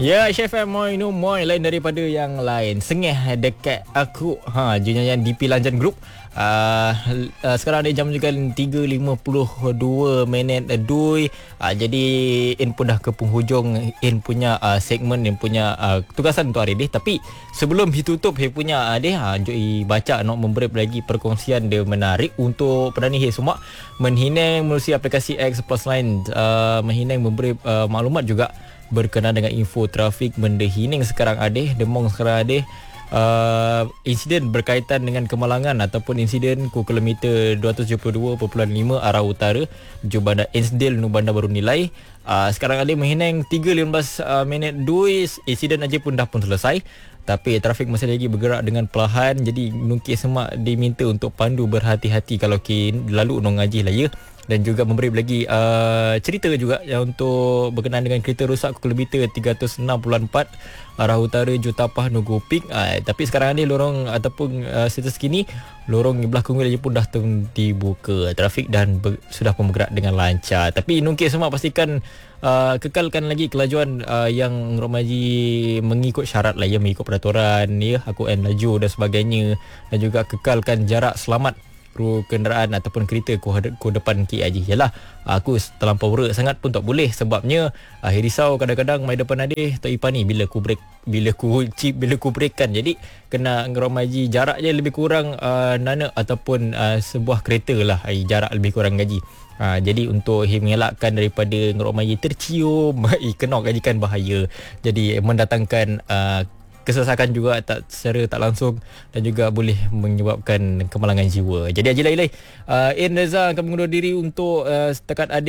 Ya, Chef Moy no Moy lain daripada yang lain. Sengih dekat aku. Junyayan DP Lanjan Group. Sekarang ada jam juga 3.52 minit dui. Jadi In pun dah ke penghujung In punya segmen, In punya tugasan untuk hari ni. Tapi sebelum ditutup In punya jom baca nak memberi lagi perkongsian dia menarik untuk penani semua. Menhinang melalui aplikasi X Plus Line, menhinang memberi maklumat juga berkenaan dengan info trafik benda hining sekarang ada, demong sekarang ada. Insiden berkaitan dengan kemalangan ataupun insiden ku kilometer 272.5 arah utara menuju bandar Ainsdale nu bandar baru nilai. Sekarang ada menghinang 3.15 minit 2 insiden aja pun dah pun selesai. Tapi trafik masih lagi bergerak dengan perlahan. Jadi nungkis semak diminta untuk pandu berhati-hati kalau lalu nong ngaji lah ya. Dan juga memberi lagi cerita juga yang untuk berkenaan dengan kereta rosak kilometer 306.4 arah utara Jutapah Nugupik. Tapi sekarang ni lorong ataupun status kini lorong belakang lagi pun dah dibuka trafik dan sudah pun bergerak dengan lancar. Tapi nungkis semua pastikan kekalkan lagi kelajuan yang Romaji mengikut syarat lah ya, mengikut peraturan ya, akuan laju dan sebagainya, dan juga kekalkan jarak selamat kenderaan ataupun kereta ku depan ki aji. Yalah, aku terlampau berat sangat pun tak boleh, sebabnya risau kadang-kadang mai depan ada tak ipan ni bila ku break, bila ku break kan. Jadi kena ngeromaji jarak je lebih kurang nana ataupun sebuah kereta lah jarak lebih kurang gaji. Jadi untuk mengelakkan daripada ngeromaji tercium kena gajikan bahaya. Jadi mendatangkan kesesakan juga secara tak langsung dan juga boleh menyebabkan kemalangan jiwa. Jadi Haji Lailai, In Reza akan mengundur diri untuk setakat ada